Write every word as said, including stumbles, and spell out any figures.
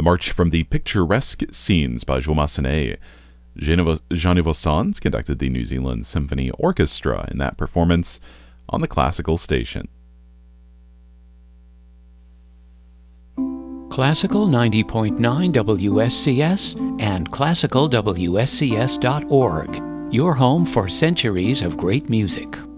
The March from the Picturesque Scenes by Jules Massenet. Jean-Yves Sans conducted the New Zealand Symphony Orchestra in that performance on the Classical Station. Classical ninety point nine W S C S and classical W S C S dot org, your home for centuries of great music.